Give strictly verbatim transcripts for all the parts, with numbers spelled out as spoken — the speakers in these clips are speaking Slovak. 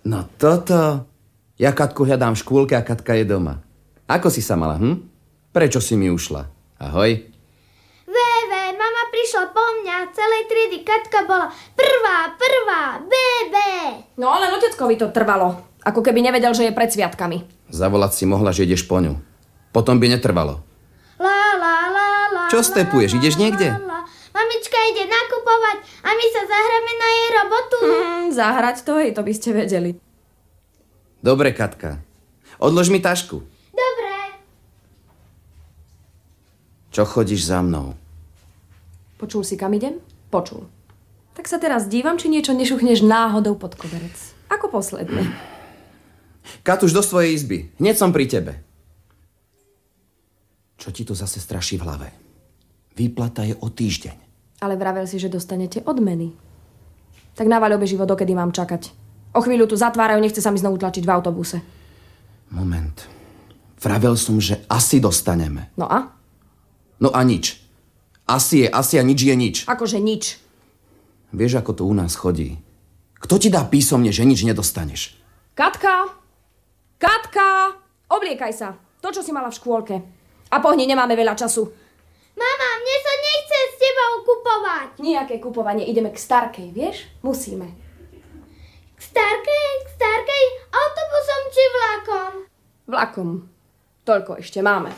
No toto. Ja Katku hľadám v škôlke a Katka je doma. Ako si sa mala, hm? Prečo si mi ušla? Ahoj. Véve, mama prišla po mňa. Celej triedy Katka bola prvá, prvá, bébé. No ale oteckovi to trvalo. Ako keby nevedel, že je pred sviatkami. Zavolať si mohla, že ideš po ňu. Potom by netrvalo. La, la, la, la, Čo stepuješ? Ideš niekde? La, la. Mamička ide nakupovať a my sa zahráme na jej robotu. Hmm, zahrať to, hej, to by ste vedeli. Dobre, Katka. Odlož mi tašku. Dobre. Čo chodíš za mnou? Počul si, kam idem? Počul. Tak sa teraz dívam, či niečo nešuchneš náhodou pod koberec. Ako posledný. Katuš, do svojej izby. Hneď som pri tebe. Čo ti to zase straší v hlave? Výplata je o týždeň. Ale vravel si, že dostanete odmeny. Tak navaľ obeživo, dokedy mám čakať. O chvíľu tu zatvárajú, nechce sa mi znovu tlačiť v autobuse. Moment. Vravel som, že asi dostaneme. No a? No a nič. Asi je asi a nič je nič. Akože nič. Vieš, ako to u nás chodí. Kto ti dá písomne, že nič nedostaneš? Katka! Katka! Obliekaj sa. To, čo si mala v škôlke. A pohni, nemáme veľa času. Mama, mne sa nechce s tebou kupovať. Nijaké kupovanie. Ideme k Starkej, vieš? Musíme. K Starkej? K Starkej? Autobusom či vlakom? Vlakom. Toľko ešte máme.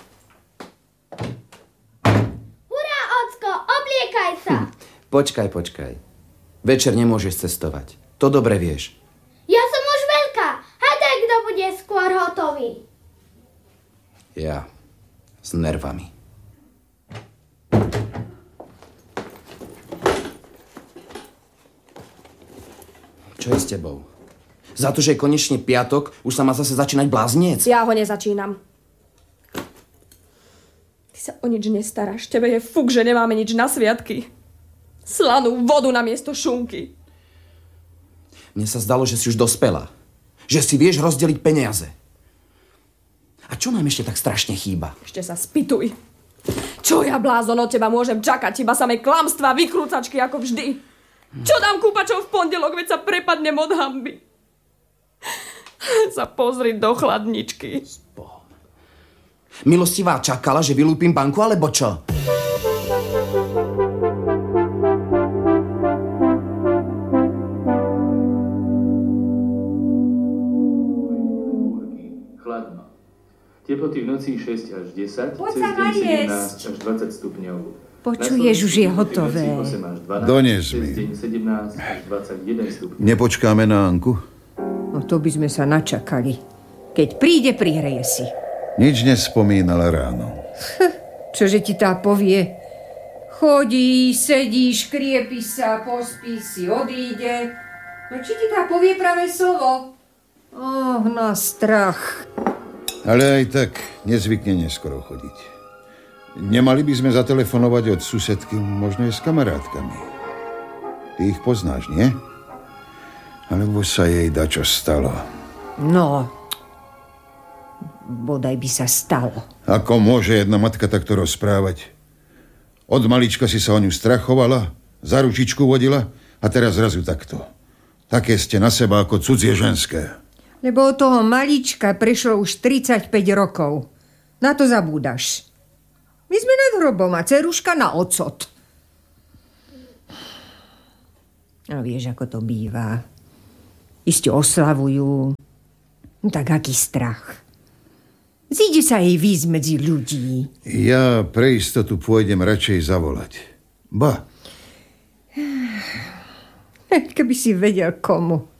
Hurá, ocko, obliekaj sa. Hm. Počkaj, počkaj. Večer nemôžeš cestovať. To dobre vieš. Ja som už veľká. Hádaj, kto bude skôr hotový. Ja. S nervami. Čo je s tebou? Za to, že je konečne piatok, už sa má zase začínať bláznec? Ja ho nezačínam. Ty sa o nič nestaráš. Tebe je fuk, že nemáme nič na sviatky. Slanú vodu namiesto šunky. Mne sa zdalo, že si už dospela. Že si vieš rozdeliť peniaze. A čo nám ešte tak strašne chýba? Ešte sa spýtuj. Čo ja, blázon, od teba môžem čakať? Iba samé klamstvá, vykrúcačky ako vždy. Čo dám kúpačom v pondelok, veď sa prepadnem od hanby. Sa pozri do chladničky. Bohom. Milostivá čakala, že vylúpim banku, alebo čo? Chladno. Teploty v noci šesť až desať, Poď cez sa deň najesť. sedemnásť až dvadsať stupňov. Počuješ, už je hotové. Dones mi. Nepočkáme na Anku? No to by sme sa načakali. Keď príde, prihreje si. Nič nespomínala ráno. Čože ti tá povie? Chodí, sedí, škriepi sa, pospí si, odíde. No či ti tá povie pravé slovo? Oh, na strach. Ale aj tak nezvykne neskoro chodiť. Nemali by sme zatelefonovať od susedky, možno aj s kamarátkami. Ty ich poznáš, nie? Alebo sa jej dačo stalo? No, bodaj by sa stalo. Ako môže jedna matka takto rozprávať? Od malička si sa o ňu strachovala, za ručičku vodila a teraz zrazu takto. Také ste na seba ako cudzie ženské. Lebo od toho malička prešlo už tridsaťpäť rokov. Na to zabúdaš. My sme nad hrobom a dceruška na ocot. A vieš, ako to býva. Iste oslavujú. No tak aký strach. Zíde sa jej výjsť medzi ľudí. Ja pre istotu pôjdem radšej zavolať. Ba. Keby si vedel komu.